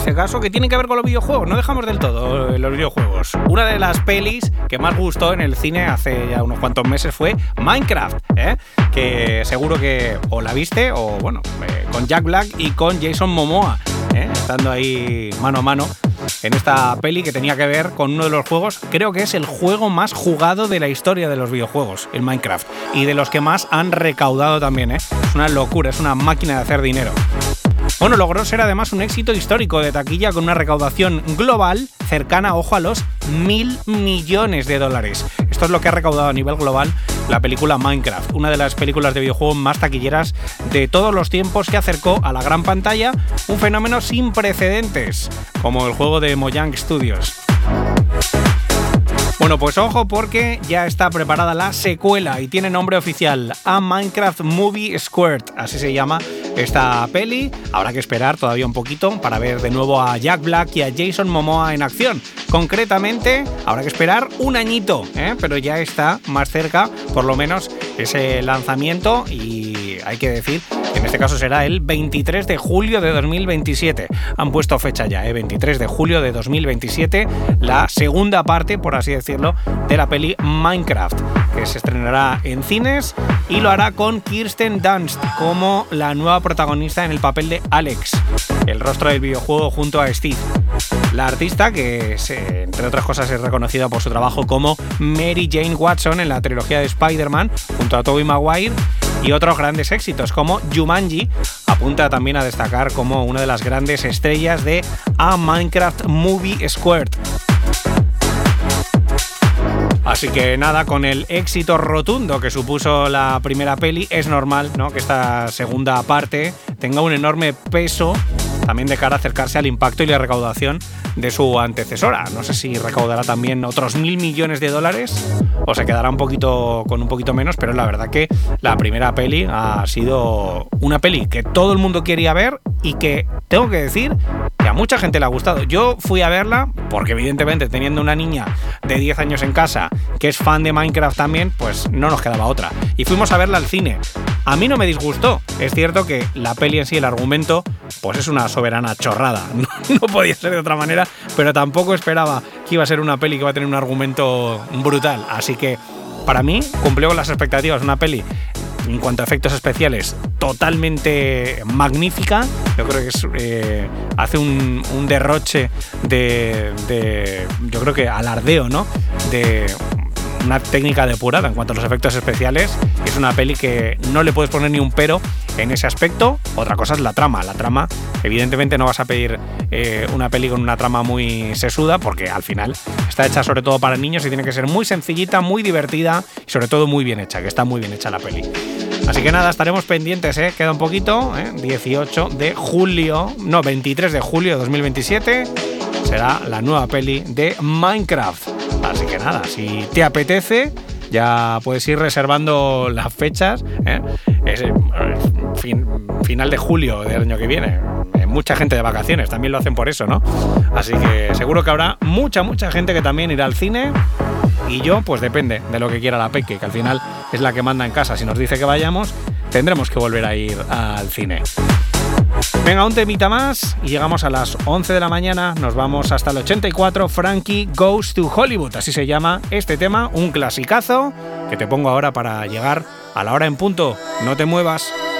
este caso, que tiene que ver con los videojuegos. No dejamos del todo los videojuegos. Una de las pelis que más gustó en el cine hace ya unos cuantos meses fue Minecraft, que seguro que o la viste o, bueno, con Jack Black y con Jason Momoa, estando ahí mano a mano en esta peli que tenía que ver con uno de los juegos, creo que es el juego más jugado de la historia de los videojuegos, el Minecraft, y de los que más han recaudado también, Es una locura, es una máquina de hacer dinero. Bueno, logró ser además un éxito histórico de taquilla con una recaudación global cercana, ojo, a los $1.000 millones. Esto es lo que ha recaudado a nivel global la película Minecraft, una de las películas de videojuegos más taquilleras de todos los tiempos, que acercó a la gran pantalla un fenómeno sin precedentes, como el juego de Mojang Studios. Bueno, pues ojo, porque ya está preparada la secuela y tiene nombre oficial, A Minecraft Movie Squared, así se llama esta peli. Habrá que esperar todavía un poquito para ver de nuevo a Jack Black y a Jason Momoa en acción. Concretamente, habrá que esperar un añito, pero ya está más cerca, por lo menos, ese lanzamiento, y hay que decir que en este caso será el 23 de julio de 2027. Han puesto fecha ya, 23 de julio de 2027, la segunda parte, por así decirlo, de la peli Minecraft, que se estrenará en cines y lo hará con Kirsten Dunst como la nueva protagonista en el papel de Alex, el rostro del videojuego junto a Steve. La artista, que entre otras cosas es reconocida por su trabajo como Mary Jane Watson en la trilogía de Spider-Man junto a Tobey Maguire y otros grandes éxitos como Jumanji, apunta también a destacar como una de las grandes estrellas de A Minecraft Movie Squared. Así que nada, con el éxito rotundo que supuso la primera peli, es normal, ¿no?, que esta segunda parte tenga un enorme peso también de cara a acercarse al impacto y la recaudación de su antecesora. No sé si recaudará también otros $1.000 millones o se quedará con un poquito menos, pero la verdad que la primera peli ha sido una peli que todo el mundo quería ver y que tengo que decir que a mucha gente le ha gustado. Yo fui a verla porque, evidentemente, teniendo una niña de 10 años en casa que es fan de Minecraft también, pues no nos quedaba otra. Y fuimos a verla al cine. A mí no me disgustó. Es cierto que la peli en sí, el argumento, pues es una soberana chorrada. No podía ser de otra manera, pero tampoco esperaba que iba a ser una peli que iba a tener un argumento brutal. Así que, para mí, cumplió con las expectativas. Una peli, en cuanto a efectos especiales, totalmente magnífica. Yo creo que hace un derroche de yo creo que alardeo, ¿no?, de una técnica depurada en cuanto a los efectos especiales. Es una peli que no le puedes poner ni un pero en ese aspecto. Otra cosa es la trama. La trama, evidentemente, no vas a pedir una peli con una trama muy sesuda, porque al final está hecha sobre todo para niños y tiene que ser muy sencillita, muy divertida y sobre todo muy bien hecha, que está muy bien hecha la peli. Así que nada, estaremos pendientes, queda un poquito, 23 de julio de 2027 será la nueva peli de Minecraft. Así que nada, si te apetece, ya puedes ir reservando las fechas, Es final de julio del año que viene. Mucha gente de vacaciones, también lo hacen por eso, ¿no? Así que seguro que habrá mucha gente que también irá al cine. Y yo, pues depende de lo que quiera la Peque, que al final es la que manda en casa. Si nos dice que vayamos, tendremos que volver a ir al cine. Venga, un temita más y llegamos a las 11 de la mañana. Nos vamos hasta el 84. Frankie Goes to Hollywood, así se llama este tema, un clasicazo que te pongo ahora para llegar a la hora en punto. No te muevas.